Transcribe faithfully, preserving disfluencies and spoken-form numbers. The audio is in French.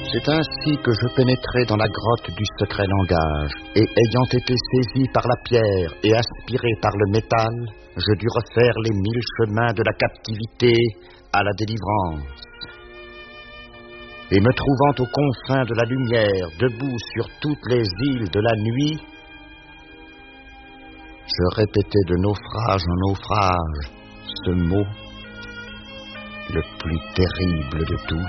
C'est ainsi que je pénétrai dans la grotte du secret langage, et ayant été saisi par la pierre et aspiré par le métal, je dus refaire les mille chemins de la captivité à la délivrance. Et me trouvant aux confins de la lumière, debout sur toutes les îles de la nuit, je répétais de naufrage en naufrage ce mot, le plus terrible de tous.